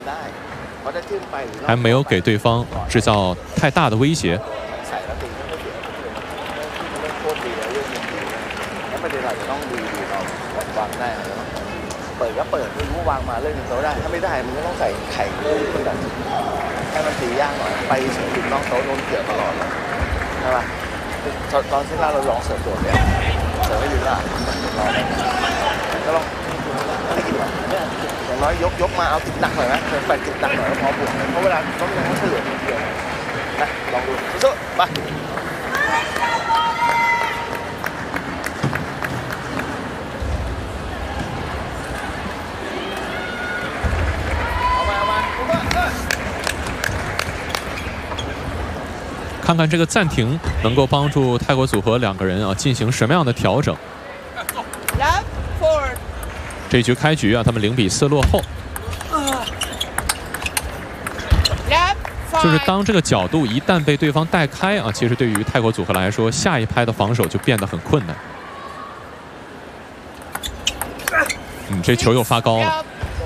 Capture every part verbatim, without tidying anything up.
还没有给对方制造太大的威胁。 เปิดก็เปิดไม่รู้วางมาเล่นโต๊ะได้ถ้าไม่ได้มันก็ต้องใส่ไข่ลูกมันแบบให้มันตียากหน่อยไปถึงถึงนอกโต๊ะโดนเกี่ยวตลอดใช่ป่ะตอนที่เราเราลองเสิร์ฟตัวเนี่ยเสิร์ฟไม่อยู่ละรอไปก็ลองไม่ได้กินหรอกเนี่ยอย่างน้อยยกยกมาเอาติดหนักหน่อยไหมเสิร์ฟไปติดหนักหน่อยพอบวกเพราะเวลาต้องต้องเฉลี่ยเดียวนะลองดูสู้ๆไป看看这个暂停能够帮助泰国组合两个人啊进行什么样的调整。这一局开局啊，他们零比四落后。就是当这个角度一旦被对方带开啊，其实对于泰国组合来说，下一拍的防守就变得很困难。嗯，这球又发高了。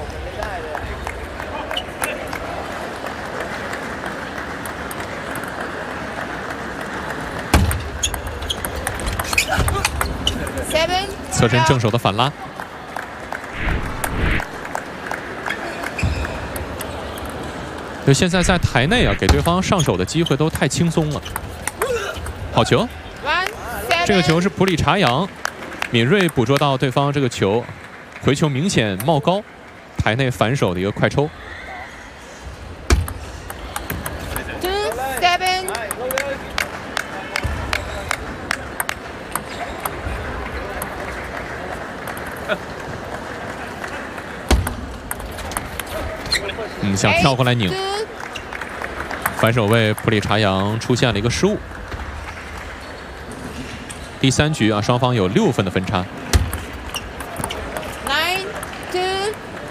侧身正手的反拉，就现在在台内啊，给对方上手的机会都太轻松了。好球！这个球是普里查扬，敏锐捕捉到对方这个球，回球明显冒高，台内反手的一个快抽。 嗯，想跳过来拧，反手为普里查扬出现了一个失误。第三局啊，双方有六分的分差。 Nine two。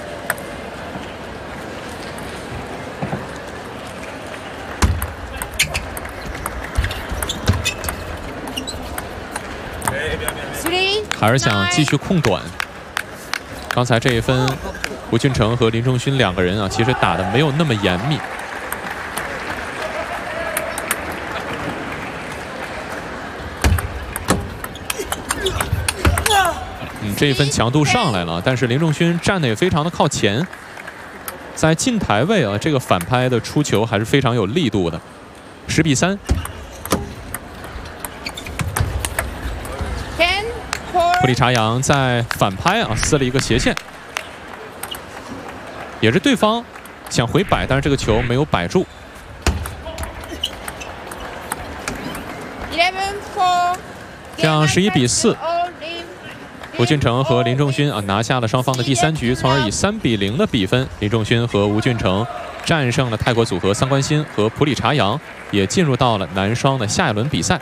还是想继续控短。刚才这一分。 吴俊成和林仲勋两个人啊，其实打得没有那么严密。嗯，这一分强度上来了，但是林仲勋站得也非常的靠前，在近台位啊，这个反拍的出球还是非常有力度的。十比三。普里查扬在反拍啊撕了一个斜线。 也是对方想回摆，但是这个球没有摆住。这样十一比四，吴俊成和林仲勋啊拿下了双方的第三局，从而以三比零的比分，林仲勋和吴俊成战胜了泰国组合桑关欣和普里查扬，也进入到了男双的下一轮比赛。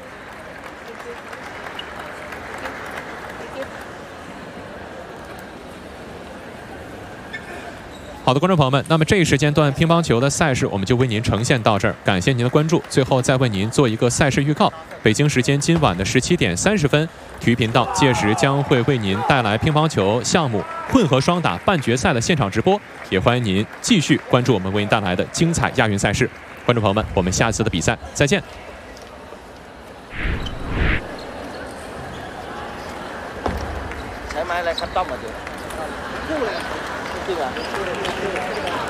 好的，观众朋友们，那么这一时间段乒乓球的赛事我们就为您呈现到这儿，感谢您的关注。最后再为您做一个赛事预告：北京时间今晚的十七点三十分，体育频道届时将会为您带来乒乓球项目混合双打半决赛的现场直播，也欢迎您继续关注我们为您带来的精彩亚运赛事。观众朋友们，我们下次的比赛再见。 ใช้ไม้อะไรคัตตอมมาดูคู่เลยจริงอ่ะ